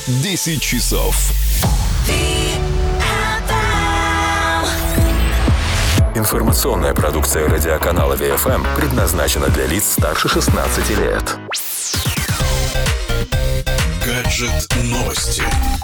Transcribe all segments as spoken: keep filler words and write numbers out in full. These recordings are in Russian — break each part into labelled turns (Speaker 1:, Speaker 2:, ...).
Speaker 1: десять часов. Информационная продукция радиоканала Ви Эф Эм предназначена для лиц старше шестнадцати лет.
Speaker 2: Гаджет новости.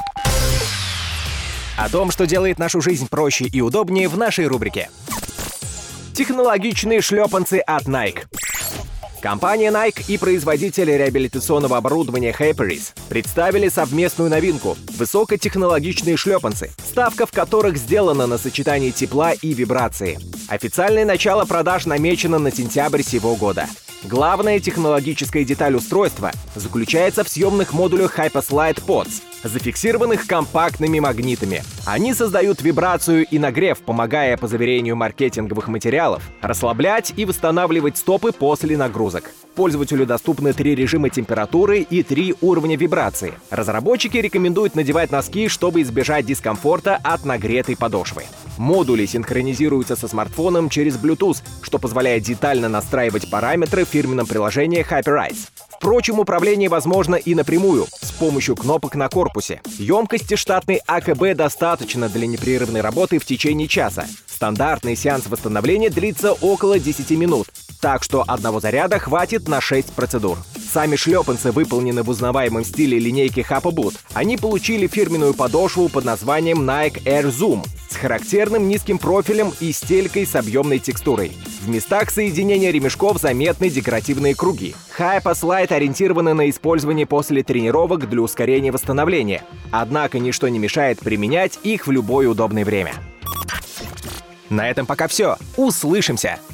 Speaker 3: О том, что делает нашу жизнь проще и удобнее, в нашей рубрике. Технологичные шлепанцы от Nike. Компания Nike и производители реабилитационного оборудования Hyperis представили совместную новинку — высокотехнологичные шлепанцы, вставка в которых сделана на сочетании тепла и вибрации. Официальное начало продаж намечено на сентябрь сего года. Главная технологическая деталь устройства заключается в съемных модулях HyperSlide Pods, зафиксированных компактными магнитами. Они создают вибрацию и нагрев, помогая, по заверению маркетинговых материалов, расслаблять и восстанавливать стопы после нагрузок. Пользователю доступны три режима температуры и три уровня вибрации. Разработчики рекомендуют надевать носки, чтобы избежать дискомфорта от нагретой подошвы. Модули синхронизируются со смартфоном через Bluetooth, что позволяет детально настраивать параметры в фирменном приложении Hyperice. Впрочем, управление возможно и напрямую, с помощью кнопок на корпусе. Емкости штатной А Ка Бэ достаточно для непрерывной работы в течение часа. Стандартный сеанс восстановления длится около десяти минут, так что одного заряда хватит на шесть процедур. Сами шлепанцы выполнены в узнаваемом стиле линейки Hoppe Boot. Они получили фирменную подошву под названием Nike Air Zoom с характерным низким профилем и стелькой с объемной текстурой. В местах соединения ремешков заметны декоративные круги. HyperSlide ориентированы на использование после тренировок для ускорения восстановления. Однако ничто не мешает применять их в любое удобное время. На этом пока все. Услышимся!